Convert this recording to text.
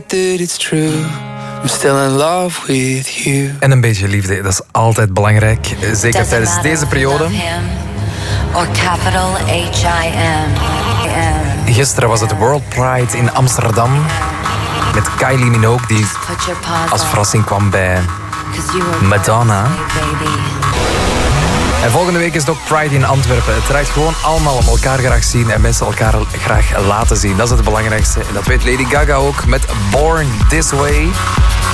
It's true. I'm still in love with you. En een beetje liefde, dat is altijd belangrijk. Zeker tijdens deze periode. Or capital H-I-M. Gisteren was het World Pride in Amsterdam. Met Kylie Minogue die als verrassing kwam bij Madonna. En volgende week is het ook Pride in Antwerpen. Het draait gewoon allemaal om elkaar graag zien en mensen elkaar graag laten zien. Dat is het belangrijkste. En dat weet Lady Gaga ook met Born This Way.